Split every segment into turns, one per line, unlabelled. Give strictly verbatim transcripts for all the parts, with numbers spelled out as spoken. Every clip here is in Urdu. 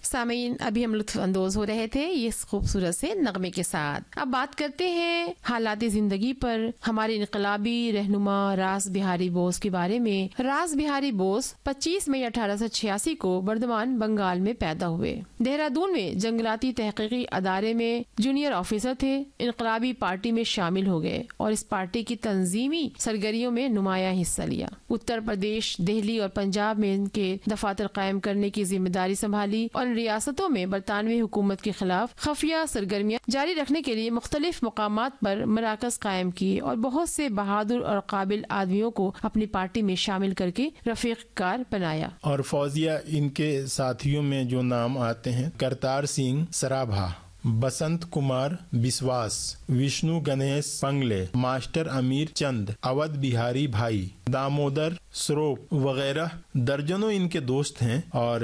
سامعین، ابھی ہم لطف اندوز ہو رہے تھے اس خوبصورت سے نغمے کے ساتھ. اب بات کرتے ہیں حالات زندگی پر. ہمارے انقلابی رہنما راس بہاری بوس کے بارے میں. راس بہاری بوس پچیس مئی اٹھارہ سو چھیاسی کو بردمان بنگال میں پیدا ہوئے. دہرادون میں جنگلاتی تحقیقی ادارے میں جونیئر آفیسر تھے. انقلابی پارٹی میں شامل ہو گئے اور اس پارٹی کی تنظیمی سرگرمیوں میں نمایاں حصہ لیا. اتر پردیش، دہلی اور پنجاب میں ان کے دفاتر قائم کرنے کی ذمہ داری سنبھالی اور ان ریاستوں میں برطانوی حکومت کے خلاف خفیہ سرگرمیاں جاری رکھنے کے لیے مختلف مقامات پر مراکز قائم کیے اور بہت سے بہادر اور قابل آدمیوں کو اپنی پارٹی میں شامل کر کے رفیق کار بنایا.
اور فوزیہ، ان کے ساتھیوں میں جو نام آتے ہیں: کرتار سنگھ سرابھا، بسنت کمار بسواس، وشنو گنیش پنگلے، ماسٹر امیر چند، اودھ بہاری بھائی، دامودر سروپ وغیرہ درجنوں ان کے دوست ہیں. اور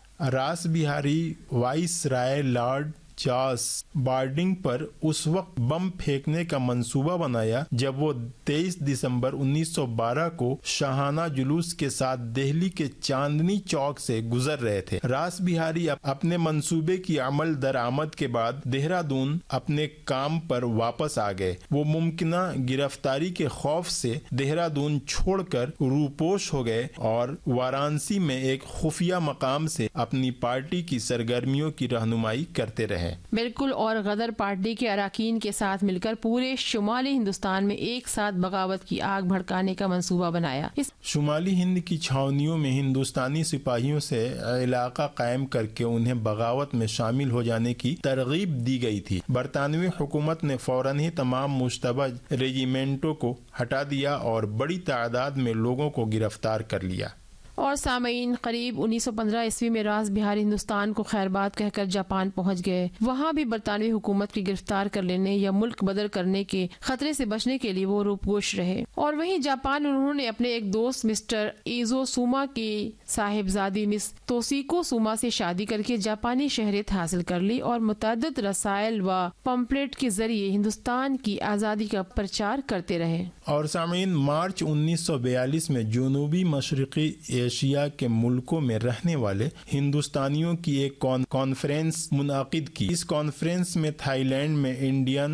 راس بہاری وائس رائے لارڈ چارلس بارڈنگ پر اس وقت بم پھینکنے کا منصوبہ بنایا جب وہ تیئیس دسمبر انیس سو بارہ کو شاہانہ جلوس کے ساتھ دہلی کے چاندنی چوک سے گزر رہے تھے. راس بہاری اپنے منصوبے کی عمل درآمد کے بعد دہرادون اپنے کام پر واپس آ گئے. وہ ممکنہ گرفتاری کے خوف سے دہرادون چھوڑ کر روپوش ہو گئے اور وارانسی میں ایک خفیہ مقام سے اپنی پارٹی کی سرگرمیوں کی رہنمائی کرتے رہے.
بالکل. اور غدر پارٹی کے اراکین کے ساتھ مل کر پورے شمالی ہندوستان میں ایک ساتھ بغاوت کی آگ بھڑکانے کا منصوبہ بنایا. اس
شمالی ہند کی چھاونیوں میں ہندوستانی سپاہیوں سے علاقہ قائم کر کے انہیں بغاوت میں شامل ہو جانے کی ترغیب دی گئی تھی. برطانوی حکومت نے فوراً ہی تمام مشتبہ ریجیمنٹوں کو ہٹا دیا اور بڑی تعداد میں لوگوں کو گرفتار کر لیا.
اور سامعین، قریب انیس سو پندرہ عیسوی میں راس بہاری ہندوستان کو خیر باد کہہ کر جاپان پہنچ گئے. وہاں بھی برطانوی حکومت کی گرفتار کر لینے یا ملک بدر کرنے کے خطرے سے بچنے کے لیے وہ روپگوش رہے. اور وہیں جاپان انہوں نے اپنے ایک دوست مسٹر ایزو سوما کی صاحبزادی مس توسیکو سوما سے شادی کر کے جاپانی شہریت حاصل کر لی اور متعدد رسائل و پمفلٹ کے ذریعے ہندوستان کی آزادی کا پرچار کرتے رہے.
اور سامعین، مارچ انیس سو بیالیس میں جنوبی مشرقی ایشیا کے ملکوں میں رہنے والے ہندوستانیوں کی ایک کانفرنس منعقد کی. اس کانفرنس میں تھائی لینڈ میں انڈین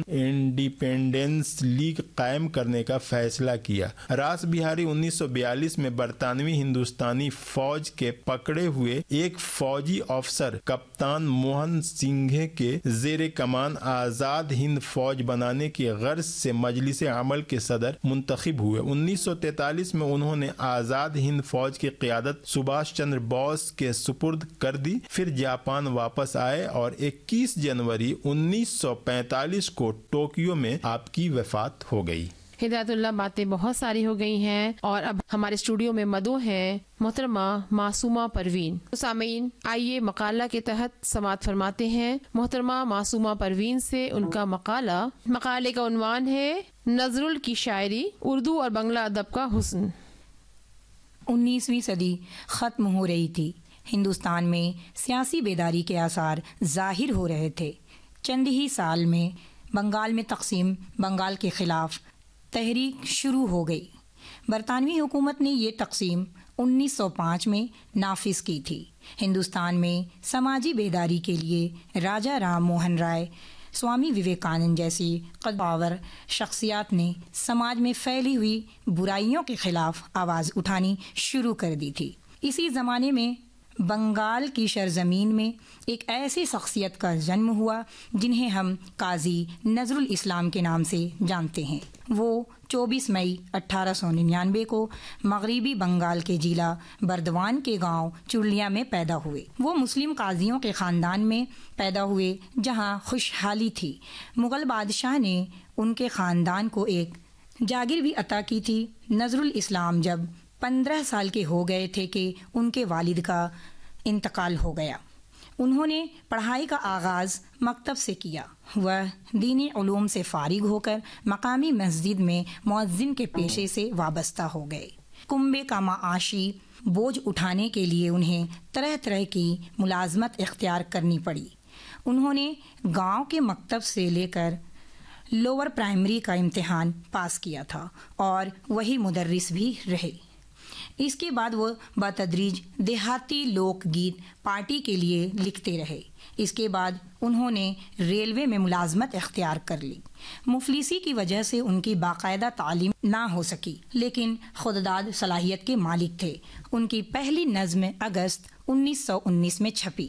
انڈیپینڈنس لیگ قائم کرنے کا فیصلہ کیا. راس بہاری انیس سو بیالیس میں برطانوی ہندوستانی فوج کے پکڑے ہوئے ایک فوجی افسر کپتان موہن سنگھے کے زیر کمان آزاد ہند فوج بنانے کی غرض سے مجلس عمل کے صدر منتخب ہوئے. انیس سو تینتالیس میں انہوں نے آزاد ہند فوج کی قیادت سبھاش چندر بوس کے سپرد کر دی. پھر جاپان واپس آئے اور اکیس جنوری انیس سو پینتالیس کو ٹوکیو میں آپ کی وفات ہو گئی.
ہدایت اللہ، باتیں بہت ساری ہو گئی ہیں اور اب ہمارے اسٹوڈیو میں مدعو ہیں محترمہ معصومہ پروین. سامعین، آئیے مقالہ کے تحت سماعت فرماتے ہیں محترمہ معصومہ پروین سے ان کا مقالہ. مقالے کا عنوان ہے نظرل کی شاعری، اردو اور بنگلہ ادب کا حسن.
انیسویں صدی ختم ہو رہی تھی. ہندوستان میں سیاسی بیداری کے آثار ظاہر ہو رہے تھے. چند ہی سال میں بنگال میں تقسیم بنگال کے خلاف تحریک شروع ہو گئی. برطانوی حکومت نے یہ تقسیم انیس سو پانچ میں نافذ کی تھی. ہندوستان میں سماجی بیداری کے لیے راجا رام موہن رائے، سوامی وویکانند جیسی قدآور شخصیات نے سماج میں پھیلی ہوئی برائیوں کے خلاف آواز اٹھانی شروع کر دی تھی. اسی زمانے میں بنگال کی سرزمین میں ایک ایسی شخصیت کا جنم ہوا جنہیں ہم قاضی نظر الاسلام کے نام سے جانتے ہیں. وہ چوبیس مئی اٹھارہ سو ننانوے کو مغربی بنگال کے ضلع بردوان کے گاؤں چرلیا میں پیدا ہوئے. وہ مسلم قاضیوں کے خاندان میں پیدا ہوئے جہاں خوشحالی تھی. مغل بادشاہ نے ان کے خاندان کو ایک جاگیر بھی عطا کی تھی. نظر الاسلام جب پندرہ سال کے ہو گئے تھے کہ ان کے والد کا انتقال ہو گیا. انہوں نے پڑھائی کا آغاز مکتب سے کیا. وہ دینی علوم سے فارغ ہو کر مقامی مسجد میں مؤذن کے پیشے سے وابستہ ہو گئے. کنبے کا معاشی بوجھ اٹھانے کے لیے انہیں طرح طرح کی ملازمت اختیار کرنی پڑی. انہوں نے گاؤں کے مکتب سے لے کر لوور پرائمری کا امتحان پاس کیا تھا اور وہی مدرس بھی رہے. اس کے بعد وہ بتدریج دیہاتی لوک گیت پارٹی کے لیے لکھتے رہے۔ اس کے بعد انہوں نے ریلوے میں ملازمت اختیار کر لی۔ مفلسی کی وجہ سے ان کی باقاعدہ تعلیم نہ ہو سکی، لیکن خودداد صلاحیت کے مالک تھے۔ ان کی پہلی نظم اگست انیس سو انیس میں چھپی۔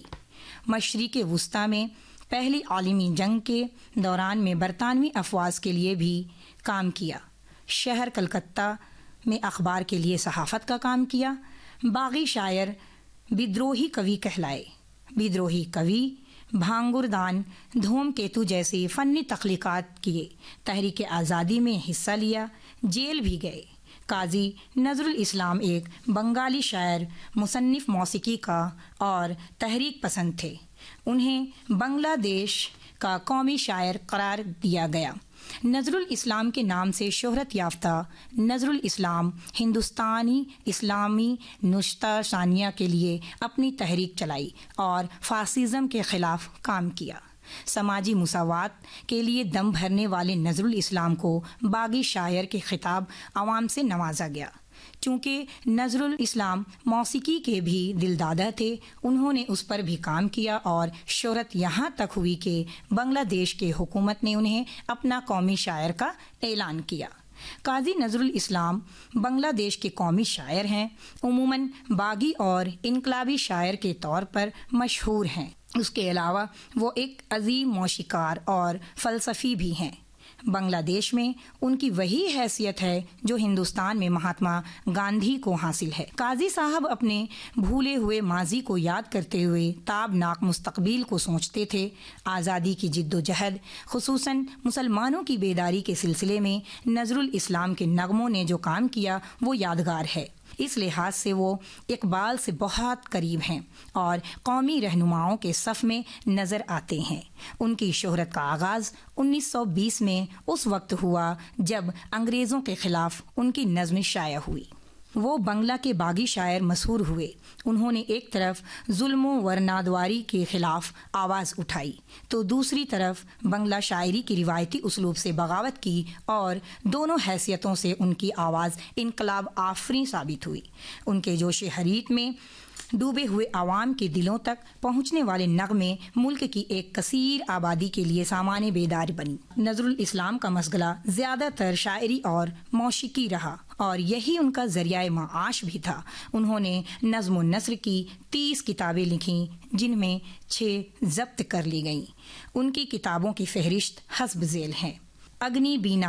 مشرق وسطی میں پہلی عالمی جنگ کے دوران میں برطانوی افواج کے لیے بھی کام کیا۔ شہر کلکتہ میں اخبار کے لیے صحافت کا کام کیا۔ باغی شاعر بدروہی کوی کہلائے۔ بدروہی کوی، بھانگردان، دھوم کیتو جیسی فنی تخلیقات کیے۔ تحریک آزادی میں حصہ لیا، جیل بھی گئے۔ قاضی نظر الاسلام ایک بنگالی شاعر، مصنف موسیقی کا اور تحریک پسند تھے۔ انہیں بنگلہ دیش کا قومی شاعر قرار دیا گیا۔ نظر الاسلام کے نام سے شہرت یافتہ نظر الاسلام ہندوستانی اسلامی نشتہ ثانیہ کے لیے اپنی تحریک چلائی اور فاسزم کے خلاف کام کیا۔ سماجی مساوات کے لیے دم بھرنے والے نظر الاسلام کو باغی شاعر کے خطاب عوام سے نوازا گیا۔ چونکہ نظر الاسلام موسیقی کے بھی دلدادہ تھے، انہوں نے اس پر بھی کام کیا اور شہرت یہاں تک ہوئی کہ بنگلہ دیش کے حکومت نے انہیں اپنا قومی شاعر کا اعلان کیا۔ قاضی نظر الاسلام بنگلہ دیش کے قومی شاعر ہیں، عموماً باغی اور انقلابی شاعر کے طور پر مشہور ہیں۔ اس کے علاوہ وہ ایک عظیم موسیقار اور فلسفی بھی ہیں۔ بنگلہ دیش میں ان کی وہی حیثیت ہے جو ہندوستان میں مہاتما گاندھی کو حاصل ہے۔ قاضی صاحب اپنے بھولے ہوئے ماضی کو یاد کرتے ہوئے تابناک مستقبل کو سوچتے تھے۔ آزادی کی جد و جہد، خصوصاً مسلمانوں کی بیداری کے سلسلے میں نظر الاسلام کے نغموں نے جو کام کیا وہ یادگار ہے۔ اس لحاظ سے وہ اقبال سے بہت قریب ہیں اور قومی رہنماؤں کے صف میں نظر آتے ہیں۔ ان کی شہرت کا آغاز انیس سو بیس میں اس وقت ہوا جب انگریزوں کے خلاف ان کی نظم شائع ہوئی۔ وہ بنگلہ کے باغی شاعر مشہور ہوئے۔ انہوں نے ایک طرف ظلم و ورنادواری کے خلاف آواز اٹھائی تو دوسری طرف بنگلہ شاعری کی روایتی اسلوب سے بغاوت کی، اور دونوں حیثیتوں سے ان کی آواز انقلاب آفریں ثابت ہوئی۔ ان کے جوش حریت میں ڈوبے ہوئے عوام کے دلوں تک پہنچنے والے نغمے ملک کی ایک کثیر آبادی کے لیے سامان بیدار بنی۔ نظر الاسلام کا مشغلہ زیادہ تر شاعری اور موسیقی رہا اور یہی ان کا ذریعہ معاش بھی تھا۔ انہوں نے نظم و نثر کی تیس کتابیں لکھیں جن میں چھ ضبط کر لی گئیں۔ ان کی کتابوں کی فہرست حسب ذیل ہیں: اگنی بینا،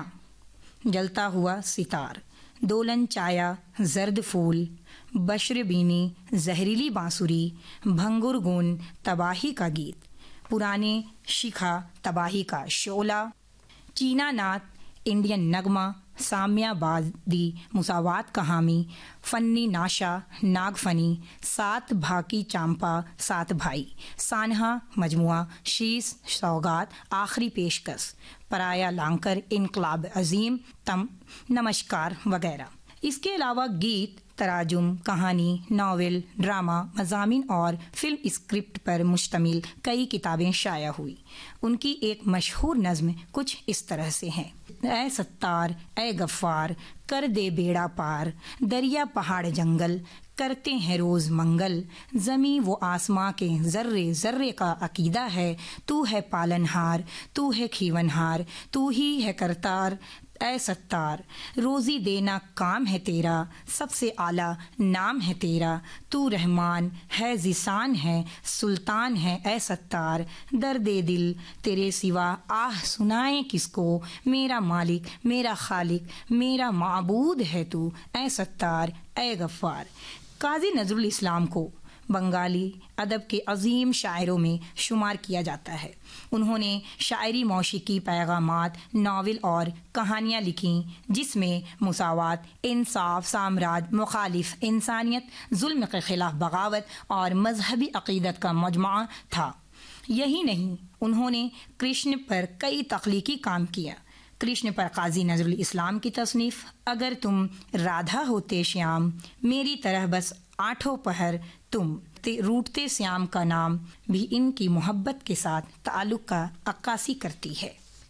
جلتا ہوا ستار، دولن چایا، زرد پھول، بشر بینی، زہریلی بانسری، بھنگر گون، تباہی کا گیت، پرانے شکھا، تباہی کا شعلہ، چینا نات، انڈین نغمہ، سامیہ بازی، مساوات کا حامی، فنی ناشا، ناگ فنی، سات بھاکی چامپا، سات بھائی، سانحہ مجموعہ، شیش سوگات، آخری پیشکش، پرایا لانکر، انقلاب عظیم، تم، نمشکار وغیرہ۔ اس کے علاوہ گیت، تراجم، کہانی، ناول، ڈرامہ، مضامین اور فلم اسکرپٹ پر مشتمل کئی کتابیں شائع ہوئی۔ ان کی ایک مشہور نظم کچھ اس طرح سے ہے: اے ستار، اے غفار، کر دے بیڑا پار، دریا پہاڑ جنگل کرتے ہیں روز منگل، زمیں و آسماں کے ذرے ذرے کا عقیدہ ہے، تو ہے پالن ہار، تو ہے کھیون ہار، تو ہی ہے کرتار، اے ستار، روزی دینا کام ہے تیرا، سب سے اعلیٰ نام ہے تیرا، تو رحمان ہے، ذیشان ہے، سلطان ہے، اے ستار، درد دل تیرے سوا آہ سنائیں کس کو، میرا مالک، میرا خالق، میرا معبود ہے تو، اے ستار، اے غفار۔ قاضی نظر الاسلام کو بنگالی ادب کے عظیم شاعروں میں شمار کیا جاتا ہے۔ انہوں نے شاعری، موسیقی، پیغامات، ناول اور کہانیاں لکھیں جس میں مساوات، انصاف، سامراج، مخالف، انسانیت، ظلم کے خلاف بغاوت اور مذہبی عقیدت کا مجموعہ تھا۔ یہی نہیں، انہوں نے کرشن پر کئی تخلیقی کام کیا۔ کرشن پر قاضی نظر الاسلام کی تصنیف اگر تم رادھا ہوتے شیام، میری طرح بس آٹھوں پہر تم، روٹتے سیام کا نام بھی ان کی محبت کے ساتھ تعلق کا عکاسی کرتی ہے۔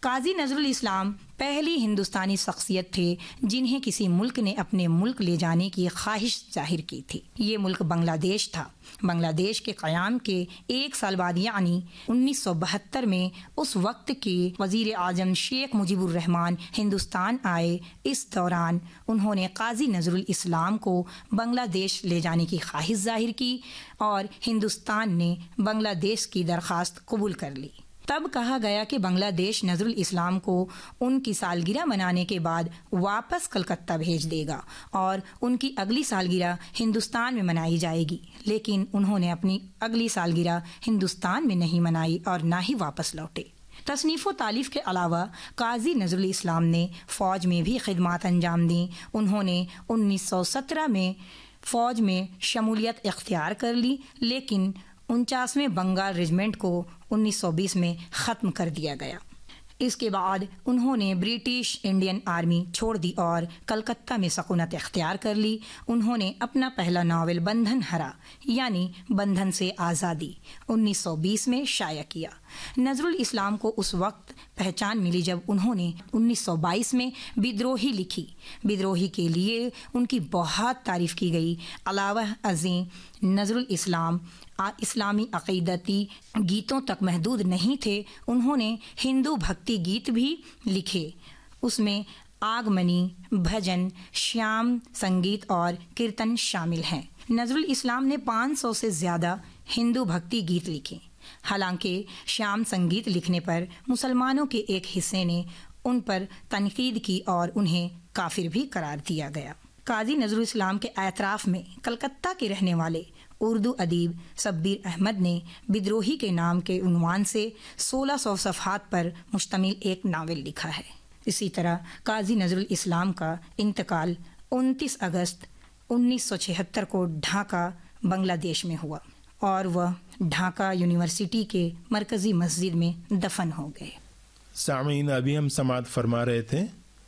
قاضی نظر الاسلام پہلی ہندوستانی شخصیت تھے جنہیں کسی ملک نے اپنے ملک لے جانے کی خواہش ظاہر کی تھی۔ یہ ملک بنگلہ دیش تھا۔ بنگلہ دیش کے قیام کے ایک سال بعد یعنی انیس سو بہتر میں اس وقت کے وزیر اعظم شیخ مجیب الرحمان ہندوستان آئے۔ اس دوران انہوں نے قاضی نظر الاسلام کو بنگلہ دیش لے جانے کی خواہش ظاہر کی اور ہندوستان نے بنگلہ دیش کی درخواست قبول کر لی۔ تب کہا گیا کہ بنگلہ دیش نظر الاسلام کو ان کی سالگرہ منانے کے بعد واپس کلکتہ بھیج دے گا اور ان کی اگلی سالگرہ ہندوستان میں منائی جائے گی، لیکن انہوں نے اپنی اگلی سالگرہ ہندوستان میں نہیں منائی اور نہ ہی واپس لوٹے۔ تصنیف و تالیف کے علاوہ قاضی نظر الاسلام نے فوج میں بھی خدمات انجام دیں۔ انہوں نے انیس سو سترہ میں فوج میں شمولیت اختیار کر لی، لیکن انچاسویں بنگال ریجمنٹ کو انیس سو بیس میں ختم کر دیا گیا۔ اس کے بعد انہوں نے برٹش انڈین آرمی چھوڑ دی اور کلکتہ میں سکونت اختیار کر لی۔ انہوں نے اپنا پہلا ناول بندھن ہرا یعنی بندھن سے آزادی انیس سو بیس میں شائع کیا۔ نظر الاسلام کو اس وقت پہچان ملی جب انہوں نے انیس سو بائیس میں بدروہی لکھی۔ بدروہی کے لیے ان کی بہت تعریف کی گئی۔ علاوہ ازیں نظر الاسلام اسلامی عقیدتی گیتوں تک محدود نہیں تھے، انہوں نے ہندو بھکتی گیت بھی لکھے۔ اس میں آگمنی، بھجن، شیام سنگیت اور کیرتن شامل ہیں۔ نظر الاسلام نے پانچ سو سے زیادہ ہندو بھکتی گیت لکھے۔ حالانکہ شیام سنگیت لکھنے پر مسلمانوں کے ایک حصے نے ان پر تنقید کی اور انہیں کافر بھی قرار دیا گیا۔ قاضی نظر الاسلام کے اعتراف میں کلکتہ کے رہنے والے اردو ادیب شبیر احمد نے بدروہی کے نام کے عنوان سے سولہ سو صفحات پر مشتمل ایک ناول لکھا ہے۔ اسی طرح قاضی نظر الاسلام کا انتقال انتیس اگست انیس سو چھہتر کو ڈھاکہ بنگلہ دیش میں ہوا اور وہ ڈھاکہ یونیورسٹی کے مرکزی مسجد میں دفن ہو گئے۔
سامعین، ابھی ہم سماعت فرما رہے تھے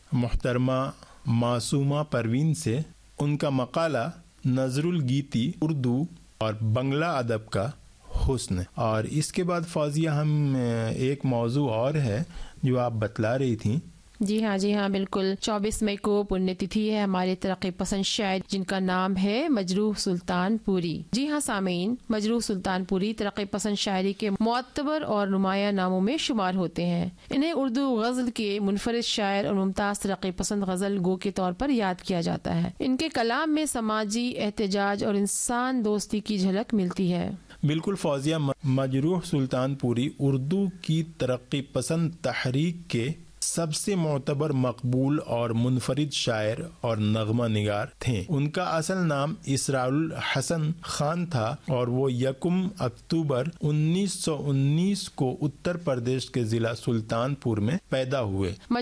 محترمہ معصومہ پروین سے ان کا مقالہ نظر الگیتی اردو اور بنگلہ ادب کا حسن، اور اس کے بعد فوزیہ ہم ایک موضوع اور ہے جو آپ بتلا رہی تھیں۔
جی ہاں جی ہاں بالکل، چوبیس مئی کو پنیہ تتھی ہے ہمارے ترقی پسند شاعر جن کا نام ہے مجروح سلطان پوری۔ جی ہاں سامعین، مجروح سلطان پوری ترقی پسند شاعری کے معتبر اور نمایاں ناموں میں شمار ہوتے ہیں۔ انہیں اردو غزل کے منفرد شاعر اور ممتاز ترقی پسند غزل گو کے طور پر یاد کیا جاتا ہے۔ ان کے کلام میں سماجی احتجاج اور انسان دوستی کی جھلک ملتی ہے۔
بالکل فوزیہ، مجروح سلطان پوری اردو کی ترقی پسند تحریک کے سب سے معتبر، مقبول اور منفرد شاعر اور نغمہ نگار تھے۔ ان کا اصل نام اسرار الحسن خان تھا اور وہ یکم اکتوبر انیس سو انیس کو اتر پردیش کے ضلع سلطان پور میں پیدا ہوئے۔